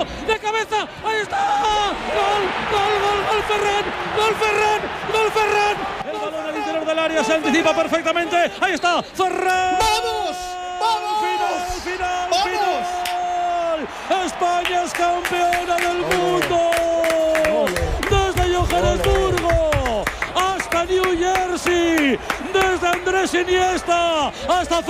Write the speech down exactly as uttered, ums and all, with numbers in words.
centro, de cabeza, ahí está. Gol, gol, gol, gol Ferran, gol Ferran, gol Ferran. El balón al interior del área se anticipa perfectamente. Ahí está, Ferran. ¡Vamos! ¡Vamos! Final, final, ¡Vamos! final. España es campeona del mundo. Desde Johannesburgo hasta New Jersey, desde Andrés Iniesta hasta